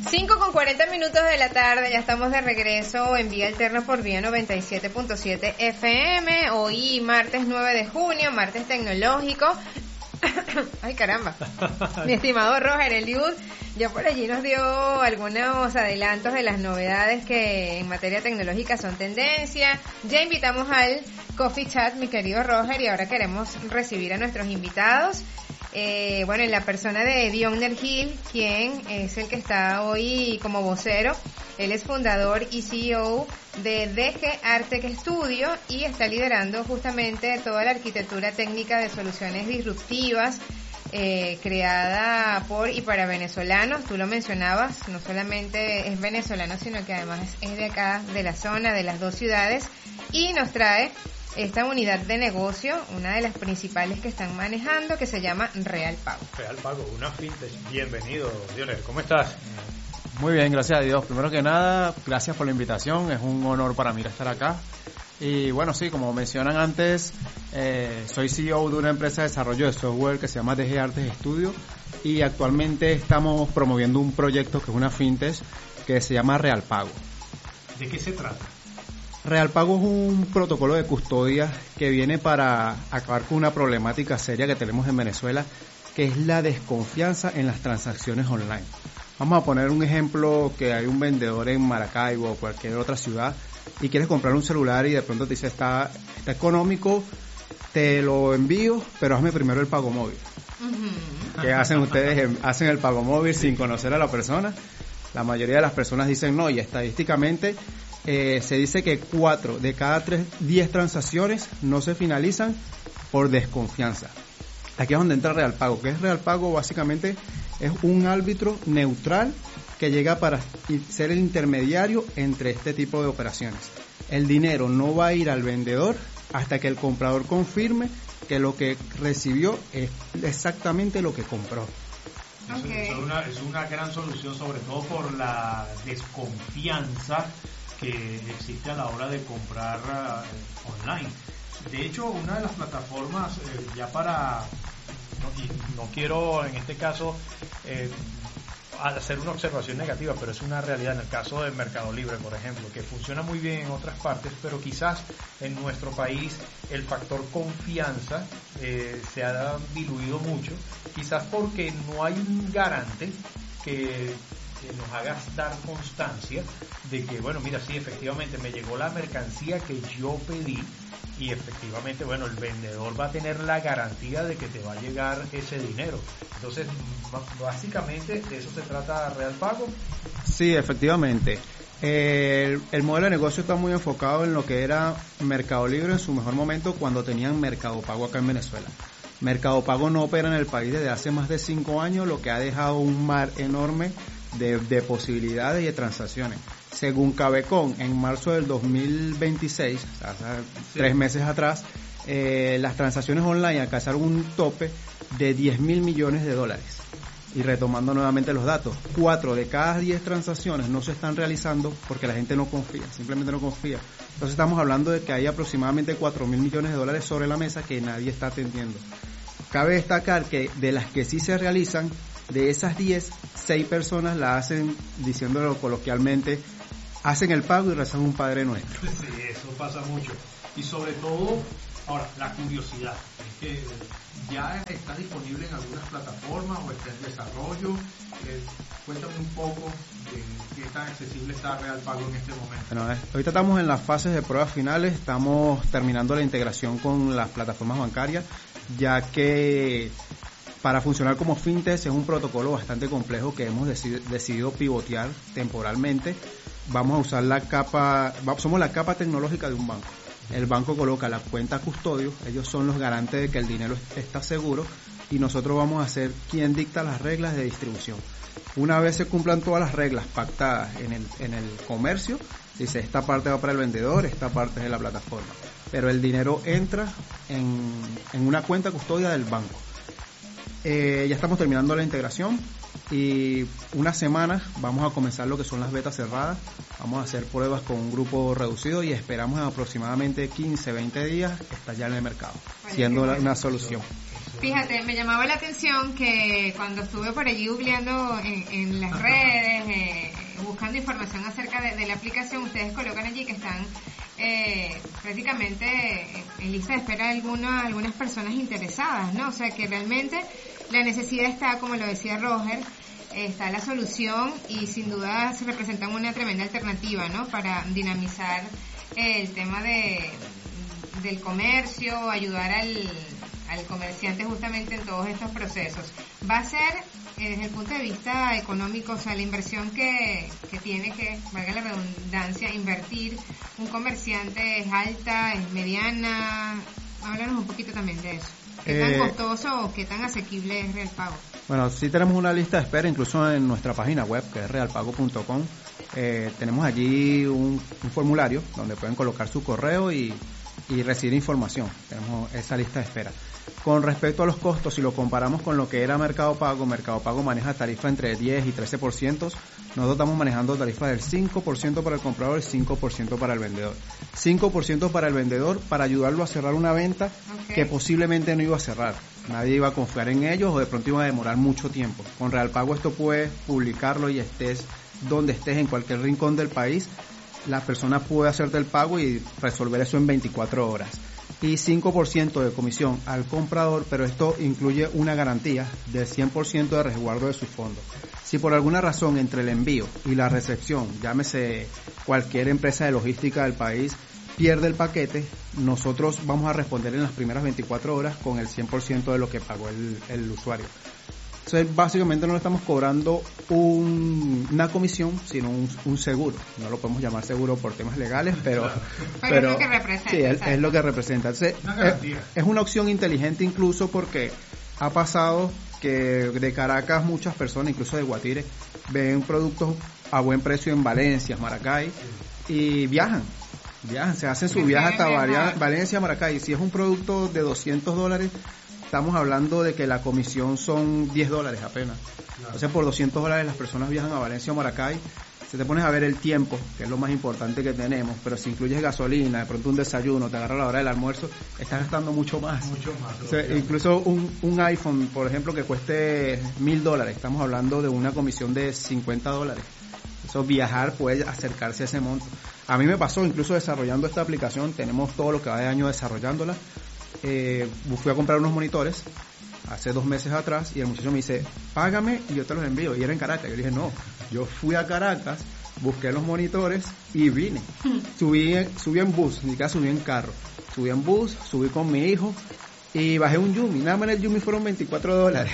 5:40 de la tarde, ya estamos de regreso en Vía Alterna por Vía 97.7 FM. Hoy martes 9 de junio, martes tecnológico. Ay, caramba. Mi estimado Roger Eliud ya por allí nos dio algunos adelantos de las novedades que en materia tecnológica son tendencia. Ya invitamos al Coffee Chat, mi querido Roger, y ahora queremos recibir a nuestros invitados. Bueno, en la persona de Dionner Hill, quien es el que está hoy como vocero. Él es fundador y CEO de DG Artec Studio y está liderando justamente toda la arquitectura técnica de soluciones disruptivas creada por y para venezolanos. Tú lo mencionabas, no solamente es venezolano, sino que además es de acá, de la zona, de las dos ciudades, y nos trae esta unidad de negocio, una de las principales que están manejando, que se llama Real Pago. Real Pago, una fintech. Bienvenido, Dionner. ¿Cómo estás? Muy bien, gracias a Dios. Primero que nada, gracias por la invitación. Es un honor para mí estar acá. Y bueno, sí, como mencionan antes, soy CEO de una empresa de desarrollo de software que se llama DG Artec Studio, y actualmente estamos promoviendo un proyecto que es una fintech que se llama Real Pago. ¿De qué se trata? Real Pago es un protocolo de custodia que viene para acabar con una problemática seria que tenemos en Venezuela, que es la desconfianza en las transacciones online. Vamos a poner un ejemplo: que hay un vendedor en Maracaibo o cualquier otra ciudad y quieres comprar un celular y de pronto te dice está económico, te lo envío, pero hazme primero el pago móvil. Uh-huh. ¿Qué hacen ustedes? Hacen el pago móvil sin conocer a la persona. La mayoría de las personas dicen no, y estadísticamente se dice que 4 de cada 10 transacciones no se finalizan por desconfianza. Aquí es donde entra Real Pago. ¿Qué es Real Pago? Básicamente es un árbitro neutral que llega para ser el intermediario entre este tipo de operaciones. El dinero no va a ir al vendedor hasta que el comprador confirme que lo que recibió es exactamente lo que compró. Okay. Es una gran solución, sobre todo por la desconfianza que existe a la hora de comprar online. De hecho, una de las plataformas ya para, no quiero en este caso hacer una observación negativa, pero es una realidad en el caso de Mercado Libre, por ejemplo, que funciona muy bien en otras partes, pero quizás en nuestro país el factor confianza se ha diluido mucho, quizás porque no hay un garante que nos haga dar constancia de que, bueno, mira, sí, efectivamente me llegó la mercancía que yo pedí, y efectivamente, bueno, el vendedor va a tener la garantía de que te va a llegar ese dinero. Entonces, básicamente, ¿de eso se trata Real Pago? Sí, efectivamente. El modelo de negocio está muy enfocado en lo que era Mercado Libre en su mejor momento, cuando tenían Mercado Pago acá en Venezuela. Mercado Pago no opera en el país desde hace más de 5 años, lo que ha dejado un mar enorme de posibilidades y de transacciones. Según Cabecon, en marzo del 2026, hace 3 meses atrás, las transacciones online alcanzaron un tope de $10.000 millones. Y retomando nuevamente los datos, 4 de cada 10 transacciones no se están realizando porque la gente no confía, simplemente no confía. Entonces estamos hablando de que hay aproximadamente $4.000 millones sobre la mesa que nadie está atendiendo. Cabe destacar que de las que sí se realizan, de esas 10, 6 personas la hacen, diciéndolo coloquialmente, hacen el pago y rezan un Padre Nuestro. Sí, eso pasa mucho. Y sobre todo, ahora, la curiosidad. Es que ya está disponible en algunas plataformas o está en desarrollo. Cuéntame un poco de qué tan accesible está Real Pago en este momento. Bueno, ahorita estamos en las fases de pruebas finales, estamos terminando la integración con las plataformas bancarias, ya que para funcionar como fintech es un protocolo bastante complejo que hemos decidido pivotear temporalmente. Vamos a usar somos la capa tecnológica de un banco. El banco coloca la cuenta custodio, ellos son los garantes de que el dinero está seguro, y nosotros vamos a ser quien dicta las reglas de distribución. Una vez se cumplan todas las reglas pactadas en el comercio, dice esta parte va para el vendedor, esta parte es de la plataforma, pero el dinero entra en una cuenta custodia del banco. Ya estamos terminando la integración y unas semanas vamos a comenzar lo que son las betas cerradas. Vamos a hacer pruebas con un grupo reducido y esperamos en aproximadamente 15-20 días estar ya en el mercado, siendo una solución. Fíjate, me llamaba la atención que cuando estuve por allí googleando en las redes, buscando información acerca de la aplicación, ustedes colocan allí que están prácticamente en lista de espera algunas personas interesadas, ¿no? O sea que realmente la necesidad está, como lo decía Roger, está la solución y sin duda se representan una tremenda alternativa, ¿no? Para dinamizar el tema del comercio, ayudar al comerciante justamente en todos estos procesos. Va a ser, desde el punto de vista económico, o sea, la inversión que tiene que, valga la redundancia, invertir un comerciante es alta, es mediana. Háblanos un poquito también de eso. ¿Qué tan costoso o qué tan asequible es Real Pago? Bueno, sí tenemos una lista de espera, incluso en nuestra página web, que es realpago.com. Tenemos allí un formulario donde pueden colocar su correo y recibir información. Tenemos esa lista de espera. Con respecto a los costos, si lo comparamos con lo que era Mercado Pago maneja tarifa entre 10 y 13%. Nosotros estamos manejando tarifas del 5% para el comprador y 5% para el vendedor. 5% para el vendedor para ayudarlo a cerrar una venta que posiblemente no iba a cerrar. Nadie iba a confiar en ellos o de pronto iba a demorar mucho tiempo. Con Real Pago esto puedes publicarlo y estés donde estés, en cualquier rincón del país, la persona puede hacerte el pago y resolver eso en 24 horas. Y 5% de comisión al comprador, pero esto incluye una garantía del 100% de resguardo de sus fondos. Si por alguna razón entre el envío y la recepción, llámese cualquier empresa de logística del país, pierde el paquete, nosotros vamos a responder en las primeras 24 horas con el 100% de lo que pagó el usuario. Entonces, básicamente no le estamos cobrando una comisión, sino un seguro. No lo podemos llamar seguro por temas legales, pero es lo que representa. Sí, es lo que representa. Entonces, es una opción inteligente incluso porque ha pasado que de Caracas muchas personas, incluso de Guatire, ven productos a buen precio en Valencia, Maracay, y viajan, se hacen su viaje hasta Valencia, Maracay. Si es un producto de $200, estamos hablando de que la comisión son $10 apenas. Entonces, por $200 las personas viajan a Valencia o Maracay. Si te pones a ver el tiempo, que es lo más importante que tenemos, pero si incluyes gasolina, de pronto un desayuno, te agarra la hora del almuerzo, estás gastando mucho más. O sea, incluso un iPhone, por ejemplo, que cueste $1,000, estamos hablando de una comisión de $50. Eso, viajar puede acercarse a ese monto. A mí me pasó, incluso desarrollando esta aplicación, tenemos todo lo que va de año desarrollándola. Fui a comprar unos monitores hace 2 meses atrás y el muchacho me dice, págame y yo te los envío, y era en Caracas. Yo le dije, no, yo fui a Caracas, busqué los monitores y vine. Subí en bus, ni siquiera subí en carro, subí en bus, subí con mi hijo y bajé un Yumi. Nada más en el Yumi fueron $24.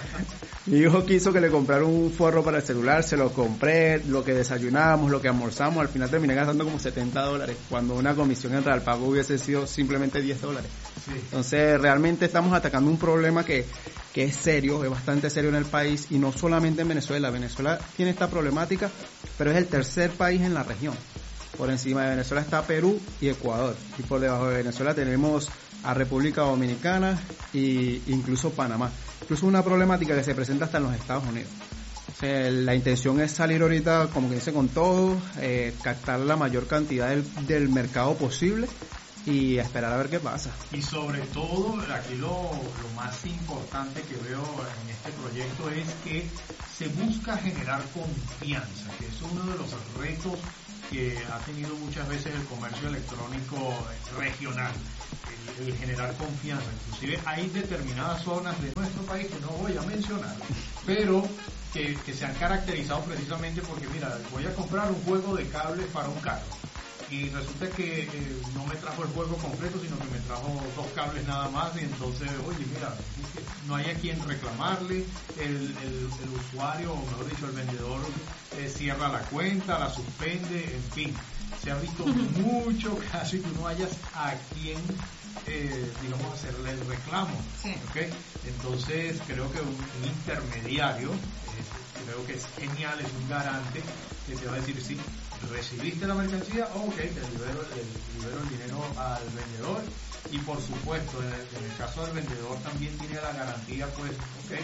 Mi hijo quiso que le comprara un forro para el celular, se lo compré, lo que desayunamos, lo que almorzamos, al final terminé gastando como $70, cuando una comisión en Real Pago hubiese sido simplemente $10. Sí. Entonces, realmente estamos atacando un problema que es serio, es bastante serio en el país, y no solamente en Venezuela. Venezuela tiene esta problemática, pero es el tercer país en la región. Por encima de Venezuela está Perú y Ecuador, y por debajo de Venezuela tenemos a República Dominicana e incluso Panamá. Incluso una problemática que se presenta hasta en los Estados Unidos. O sea, la intención es salir ahorita, como que dice, con todo, captar la mayor cantidad del mercado posible y esperar a ver qué pasa. Y sobre todo, aquí lo más importante que veo en este proyecto es que se busca generar confianza, que es uno de los retos que ha tenido muchas veces el comercio electrónico regional, el generar confianza. Inclusive hay determinadas zonas de nuestro país que no voy a mencionar, pero que se han caracterizado precisamente porque, mira, voy a comprar un juego de cables para un carro y resulta que no me trajo el juego completo, sino que me trajo 2 cables nada más, y entonces, oye, mira, no hay a quien reclamarle, el usuario, o mejor dicho, el vendedor cierra la cuenta, la suspende, en fin, se ha visto mucho caso y que no hayas a quien, digamos, hacerle el reclamo. Sí. ¿Okay? Entonces, creo que un intermediario, creo que es genial, es un garante que te va a decir, sí, recibiste la mercancía, ok, te libero el dinero al vendedor, y por supuesto, en el caso del vendedor también tiene la garantía, pues, ok,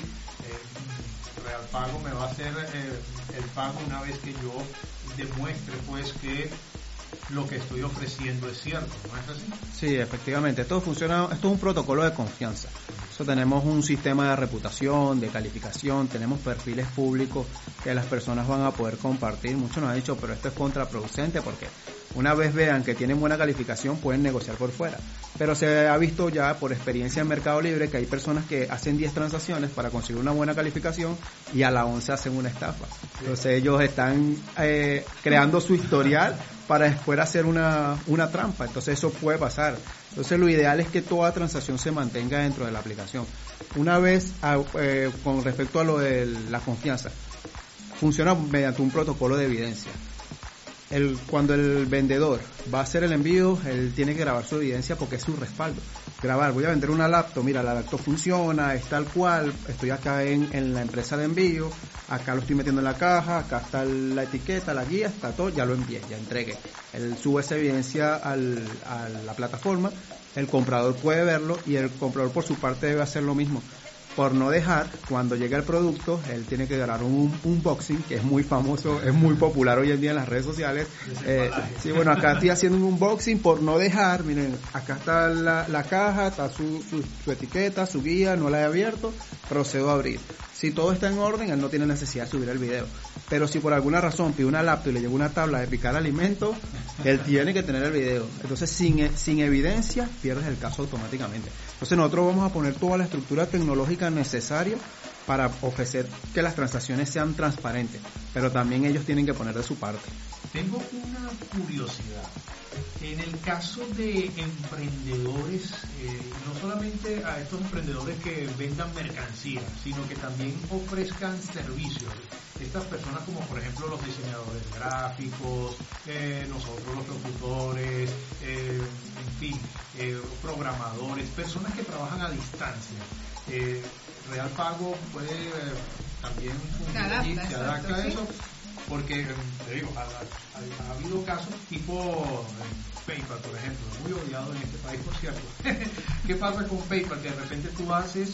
Real Pago me va a hacer el pago una vez que yo demuestre, pues, que lo que estoy ofreciendo es cierto, ¿no es así? Sí, efectivamente, todo funciona, esto es un protocolo de confianza. O Tenemos un sistema de reputación, de calificación, tenemos perfiles públicos que las personas van a poder compartir. Muchos nos han dicho, pero esto es contraproducente porque una vez vean que tienen buena calificación pueden negociar por fuera. Pero se ha visto ya por experiencia en Mercado Libre que hay personas que hacen 10 transacciones para conseguir una buena calificación y a la 11 hacen una estafa. Entonces ellos están creando su historial para después hacer una trampa. Entonces eso puede pasar. Entonces lo ideal es que toda transacción se mantenga dentro de la aplicación. Una vez, con respecto a lo de la confianza, funciona mediante un protocolo de evidencia. Cuando el vendedor va a hacer el envío, él tiene que grabar su evidencia porque es su respaldo. Grabar, voy a vender una laptop, mira, la laptop funciona, es tal cual, estoy acá en la empresa de envío, acá lo estoy metiendo en la caja, acá está la etiqueta, la guía, está todo, ya lo envié, ya entregué. Él sube esa evidencia a la plataforma, el comprador puede verlo y el comprador por su parte debe hacer lo mismo. Por no dejar, cuando llega el producto, él tiene que grabar un unboxing, que es muy famoso, es muy popular hoy en día en las redes sociales. Sí, bueno, acá estoy haciendo un unboxing por no dejar, miren, acá está la caja, está su etiqueta, su guía, no la he abierto, procedo a abrir. Si todo está en orden, él no tiene necesidad de subir el video. Pero si por alguna razón pide una laptop y le llega una tabla de picar alimentos, él tiene que tener el video. Entonces, sin evidencia, pierdes el caso automáticamente. Entonces, nosotros vamos a poner toda la estructura tecnológica necesaria para ofrecer que las transacciones sean transparentes. Pero también ellos tienen que poner de su parte. Tengo una curiosidad. En el caso de emprendedores, no solamente a estos emprendedores que vendan mercancías, sino que también ofrezcan servicios. Estas personas como por ejemplo los diseñadores gráficos, nosotros los locutores, en fin, programadores, personas que trabajan a distancia. Real Pago puede también se adapta a eso. Porque, te digo, ha habido casos tipo PayPal, por ejemplo, muy odiado en este país, por cierto. ¿Qué pasa con PayPal? Que de repente tú haces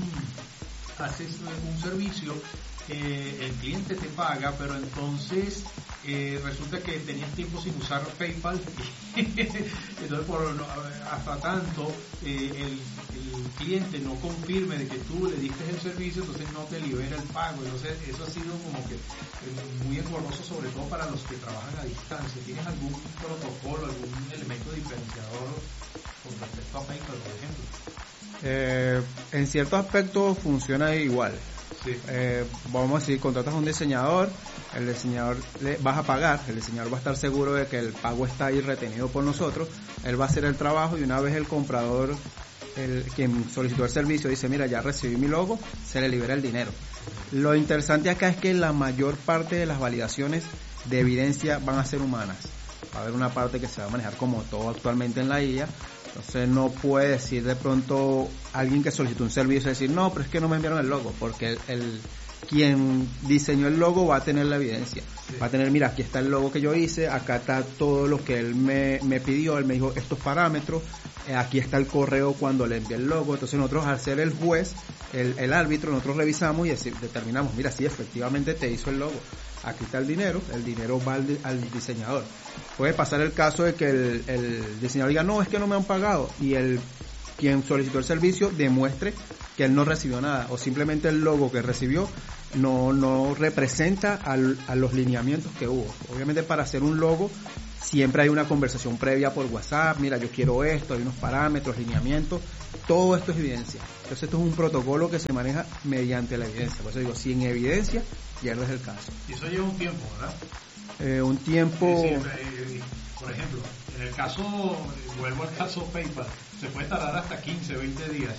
un servicio, el cliente te paga, pero entonces resulta que tenías tiempo sin usar PayPal, entonces hasta tanto el cliente no confirme de que tú le diste el servicio, entonces no te libera el pago. Entonces eso ha sido como que muy engorroso, sobre todo para los que trabajan a distancia. ¿Tienes algún protocolo, algún elemento diferenciador con respecto a PayPal, por ejemplo? En ciertos aspectos funciona igual. Sí. Vamos a decir, contratas a un diseñador, el diseñador le vas a pagar, el diseñador va a estar seguro de que el pago está ahí retenido por nosotros, él va a hacer el trabajo y una vez el comprador, quien solicitó el servicio, dice, mira, ya recibí mi logo, se le libera el dinero. Lo interesante acá es que la mayor parte de las validaciones de evidencia van a ser humanas. Va a haber una parte que se va a manejar como todo actualmente en la IA. Entonces no puede decir de pronto alguien que solicitó un servicio decir, no, pero es que no me enviaron el logo, porque quien diseñó el logo va a tener la evidencia. Sí. Va a tener, mira, aquí está el logo que yo hice, acá está todo lo que él me pidió, él me dijo estos parámetros, aquí está el correo cuando le envié el logo. Entonces nosotros, al ser el juez, el árbitro, nosotros revisamos y determinamos, mira, sí, efectivamente te hizo el logo, aquí está el dinero va al diseñador. Puede pasar el caso de que el diseñador diga, no, es que no me han pagado, y quien solicitó el servicio demuestre que él no recibió nada, o simplemente el logo que recibió no representa a los lineamientos que hubo. Obviamente para hacer un logo siempre hay una conversación previa por WhatsApp, mira, yo quiero esto, hay unos parámetros, lineamientos, todo esto es evidencia. Entonces esto es un protocolo que se maneja mediante la evidencia. Por eso digo, sin evidencia pierdes el caso. Y eso lleva un tiempo, ¿verdad? Un tiempo... Sí, por ejemplo, en el caso, vuelvo al caso PayPal, se puede tardar hasta 15, 20 días.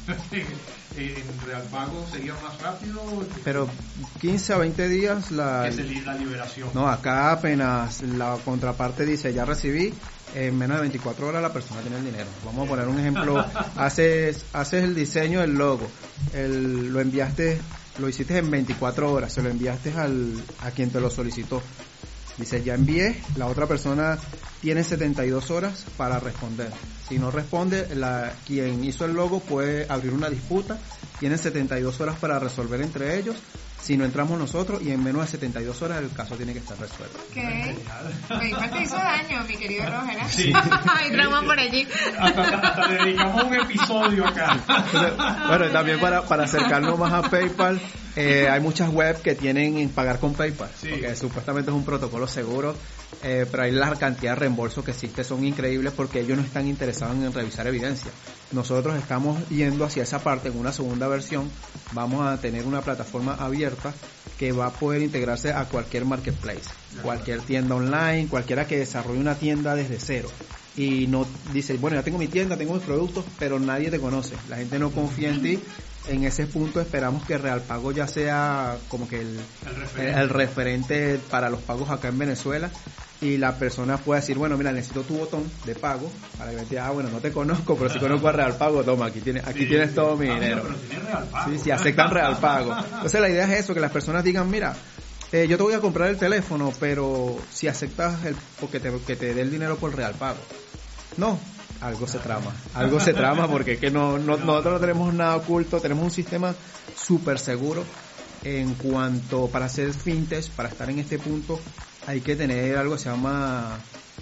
En Real Pago sería más rápido. Pero 15 a 20 días la liberación. No, acá apenas la contraparte dice, ya recibí, en menos de 24 horas la persona tiene el dinero. Vamos a poner un ejemplo, haces el diseño del logo, lo enviaste, lo hiciste en 24 horas, se lo enviaste a quien te lo solicitó. Dice, ya envié, la otra persona tiene 72 horas para responder. Si no responde, quien hizo el logo puede abrir una disputa, tiene 72 horas para resolver entre ellos, si no entramos nosotros, y en menos de 72 horas el caso tiene que estar resuelto. ¿Qué? PayPal te hizo daño, mi querido Roger. Sí. Hay drama por allí. Hasta le dedicamos un episodio acá. Bueno, también para acercarnos más a PayPal, hay muchas webs que tienen pagar con PayPal, sí, porque supuestamente es un protocolo seguro, pero ahí la cantidad de reembolsos que existe son increíbles porque ellos no están interesados en revisar evidencia. Nosotros estamos yendo hacia esa parte. En una segunda versión vamos a tener una plataforma abierta que va a poder integrarse a cualquier marketplace, cualquier tienda online, cualquiera que desarrolle una tienda desde cero. Y no dice, bueno, ya tengo mi tienda, tengo mis productos, pero nadie te conoce, la gente no confía en ti. En ese punto esperamos que Real Pago ya sea como que el referente para los pagos acá en Venezuela, y la persona pueda decir, bueno, mira, necesito tu botón de pago para que me diga, bueno, no te conozco, pero si conozco a Real Pago, toma, aquí tienes todo mi dinero. Pero tiene Real Pago. Sí, aceptan Real Pago. Entonces la idea es eso, que las personas digan, mira, yo te voy a comprar el teléfono, pero si aceptas que te dé el dinero por Real Pago. No, algo se trama porque es que nosotros no tenemos nada oculto, tenemos un sistema súper seguro. En cuanto para hacer fintech, para estar en este punto, hay que tener algo que se llama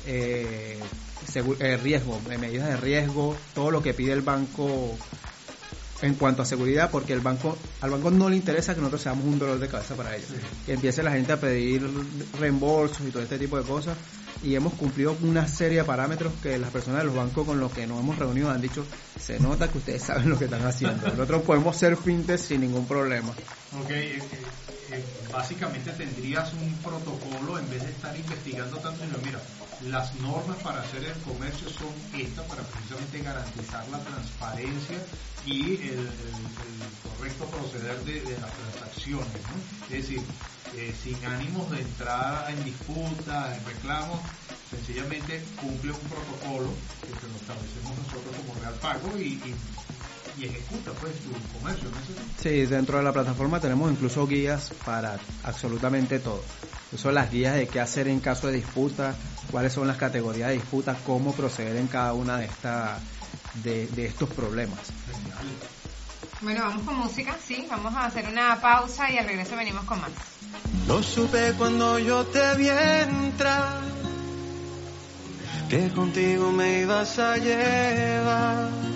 riesgo, medidas de riesgo, todo lo que pide el banco en cuanto a seguridad, porque al banco no le interesa que nosotros seamos un dolor de cabeza para ellos. Sí. Que empiece la gente a pedir reembolsos y todo este tipo de cosas, y hemos cumplido una serie de parámetros que las personas de los bancos con los que nos hemos reunido han dicho, se nota que ustedes saben lo que están haciendo. Nosotros podemos ser fintech sin ningún problema. Okay. Básicamente tendrías un protocolo en vez de estar investigando tanto, sino mira, las normas para hacer el comercio son estas, para precisamente garantizar la transparencia y el correcto proceder de las transacciones, ¿no? Es decir, sin ánimos de entrar en disputas, en reclamos, sencillamente cumple un protocolo que lo establecemos nosotros como Real Pago y ejecuta pues tu comercio, ¿no es eso? Sí, dentro de la plataforma tenemos incluso guías para absolutamente todo. Son las guías de qué hacer en caso de disputa, cuáles son las categorías de disputa, cómo proceder en cada una de estos problemas. Genial. Bueno, vamos con música, sí, vamos a hacer una pausa y al regreso venimos con más. Lo supe cuando yo te vi entrar, que contigo me ibas a llevar.